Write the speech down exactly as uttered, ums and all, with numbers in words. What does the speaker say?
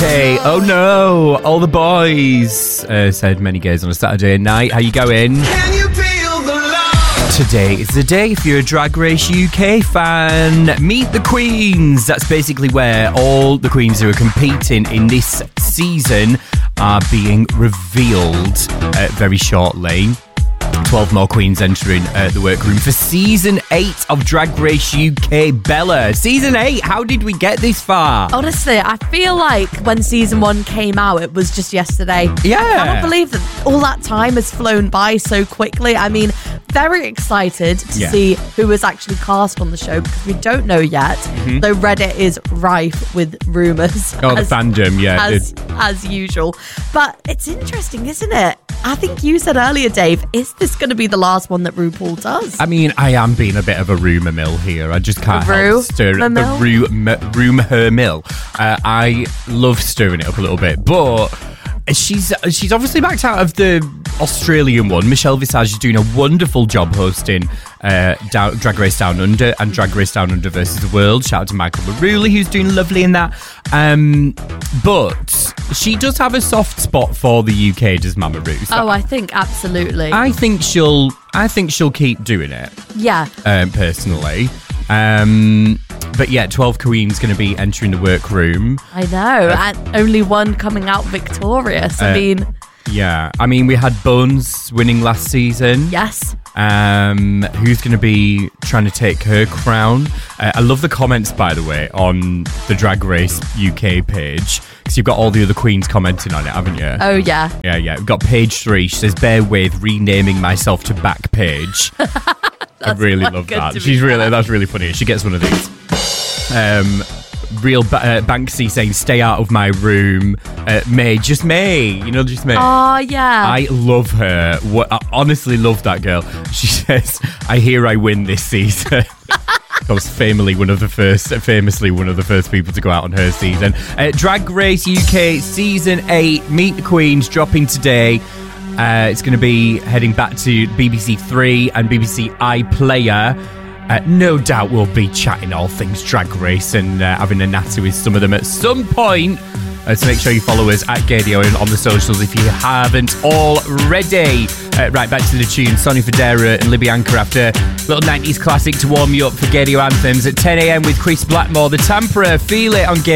K. Oh no, all the boys, uh, said many gays on a Saturday night. How you going? Can you feel the love? Today is the day if you're a Drag Race U K fan. Meet the Queens. That's basically where all the queens who are competing in this season are being revealed uh, very shortly. twelve more queens entering uh, the workroom for season eight of Drag Race U K. Bella, season eight, how did we get this far? Honestly, I feel like when season one came out, it was just yesterday. Yeah. I cannot believe that all that time has flown by so quickly. I mean, very excited to Yeah. see who was actually cast on the show because we don't know yet, Mm-hmm. though Reddit is rife with rumours. Oh, the as- fandom, yeah. As, as usual. But it's interesting, isn't it? I think you said earlier, Dave, is this going to be the last one that RuPaul does? I mean, I am being a bit of a rumour mill here. I just can't A help stir rumour the mill? rumour rumour mill. Uh, I love stirring it up a little bit, but she's she's obviously backed out of the Australian one. Michelle Visage is doing a wonderful job hosting uh, down, Drag Race Down Under and Drag Race Down Under versus the World. Shout out to Michael Maruli, who's doing lovely in that. Um, but she does have a soft spot for the U K, does Mama Ru? So Oh, I think absolutely. I think she'll. I think she'll keep doing it. yeah. Um, personally, um, but yeah, twelve queens going to be entering the workroom. I know. and only one coming out victorious. I Uh, mean, Yeah, I mean, we had Bones winning last season. yes. Um, who's going to be trying to take her crown? Uh, I love the comments, by the way, on the Drag Race U K page, because you've got all the other queens commenting on it, haven't you? Oh, yeah. Yeah, yeah. We've got page three. She says, "Bear with renaming myself to back page." I really quite love good, that. to be She's really fair. that's really funny. She gets one of these. Um, real ba- uh, Banksy saying, "Stay out of my room." Uh, May, just May. You know, just May. Oh, yeah. I love her. What, I honestly love that girl. She says, "I hear I win this season." I was famously one of the first, famously one of the first people to go out on her season. Uh, Drag Race U K season eight, Meet the Queens, dropping today. Uh, it's going to be heading back to B B C Three and B B C iPlayer. Uh, no doubt we'll be chatting all things Drag Race and uh, having a natter with some of them at some point. Uh, so make sure you follow us at Gadio on the socials if you haven't already. Uh, right, back to the tune. Sonny Fodera and Libby Anchor after a little nineties classic to warm you up for Gadio anthems at ten a.m. with Chris Blackmore. The Tampere, feel it on Gadio.